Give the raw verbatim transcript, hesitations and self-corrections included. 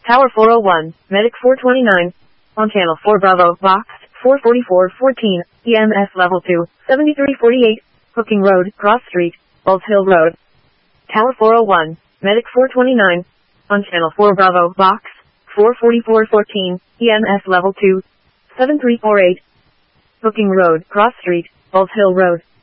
Tower four oh one, Medic four twenty-nine. On Channel four Bravo, Box four forty-four fourteen, E M S Level two, seventy-three forty-eight, Hooking Road, Cross Street, Bulls Hill Road. Tower four oh one, Medic four twenty-nine. On Channel four Bravo, Box four forty-four fourteen, E M S Level two, seventy-three forty-eight, Hooking Road, Cross Street, Bulls Hill Road.